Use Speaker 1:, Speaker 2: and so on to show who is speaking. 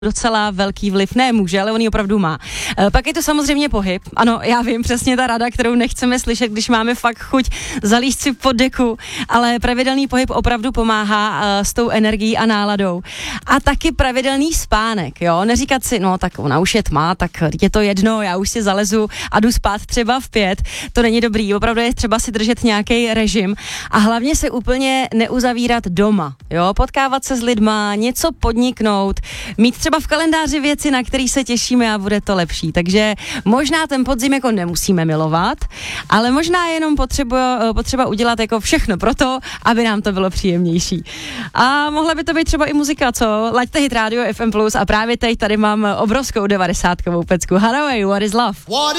Speaker 1: docela velký vliv, ne může, ale on ji opravdu má. Pak je to samozřejmě pohyb. Ano, já vím, přesně ta rada, kterou nechceme slyšet, když máme fakt chuť zalízt si pod deku, ale pravidelný pohyb opravdu pomáhá s tou energií a náladou. A taky pravidelný spánek, jo, neříkat si, no tak ona už je tma, tak je to jedno, já už si zalezu a jdu spát třeba v 5, to není dobrý, opravdu je třeba si držet nějaký režim a hlavně se úplně neuzavírat doma, jo, potkávat se s lidma, něco podniknout, mít třeba v kalendáři věci, na které se těšíme a bude to lepší. Takže možná ten podzim jako nemusíme milovat, ale možná jenom potřeba udělat jako všechno pro to, aby nám to bylo příjemnější. A mohla by to být třeba i muzika, co? Laďte Hit Radio FM Plus a právě teď tady mám obrovskou 90kovou pecku. Haraway, What is Love?